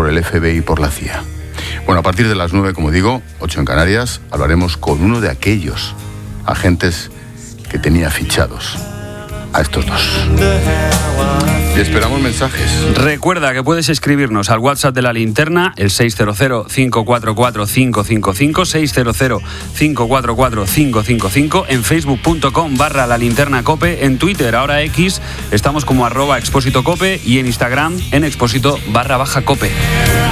por el FBI y por la CIA. Bueno, a partir de las 9, como digo, 8 en Canarias, hablaremos con uno de aquellos agentes que tenía fichados a estos dos. Y esperamos mensajes. Recuerda que puedes escribirnos al WhatsApp de La Linterna, el 600-544-555, 600-544-555, en facebook.com/La Linterna Cope, en Twitter, ahora X, estamos como @expósito cope y en Instagram en expósito _cope.